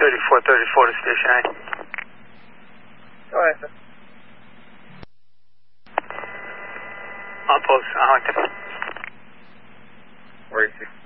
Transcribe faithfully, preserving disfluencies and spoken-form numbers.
thirty-four thirty-four to Station A. Go ahead, sir. Outpost, Arlington. Where is he?